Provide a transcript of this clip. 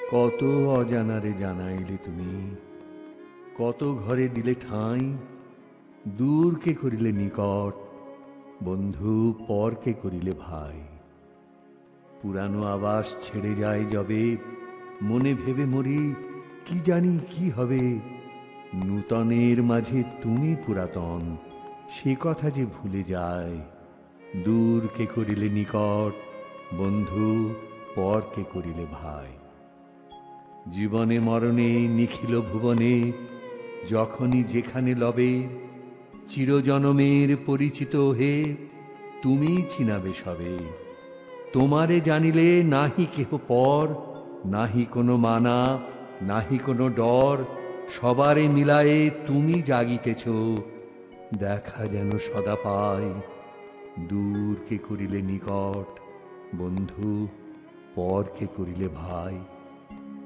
কত অজানারে জানাইলে তুমি, কত ঘরে দিলে ঠাঁই, দূরকে করিলে নিকট, বন্ধু পরকে করিলে ভাই। পুরানো আবাস ছেড়ে যায় যবে, মনে ভেবে মরি কি জানি কি হবে। নূতনের মাঝে তুমি পুরাতন, সে কথা যে ভুলে যায়। দূরকে করিলে নিকট, বন্ধু পরকে করিলে ভাই। জীবনে মরণে নিখিল ভুবনে, যখনই যেখানে লবে, চিরজনমের পরিচিত হে তুমি চিনাবে সবে। তোমারে জানিলে নাহি কেহ পর, নাহি কোনো মানা, নাহি কোনো ডর। সবারে মিলায়ে তুমি জাগিতেছ, দেখা যেন সদা পায়। দূরকে করিলে নিকট, বন্ধু পরকে করিলে ভাই।